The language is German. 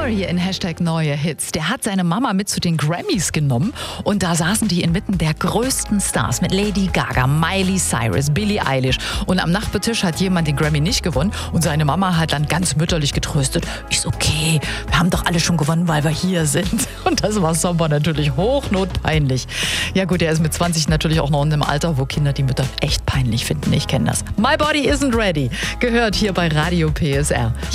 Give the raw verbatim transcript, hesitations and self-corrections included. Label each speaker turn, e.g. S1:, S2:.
S1: Bieber hier in Hashtag Neue Hits. Der hat seine Mama mit zu den Grammys genommen und da saßen die inmitten der größten Stars mit Lady Gaga, Miley Cyrus, Billie Eilish. Und am Nachbartisch hat jemand den Grammy nicht gewonnen und seine Mama hat dann ganz mütterlich getröstet. Ist okay, wir haben doch alle schon gewonnen, weil wir hier sind. Und das war Samba natürlich hochnotpeinlich. Ja gut, er ist mit zwanzig natürlich auch noch in einem Alter, wo Kinder die Mütter echt peinlich finden. Ich kenne das. My Body Isn't Ready gehört hier bei Radio P S R.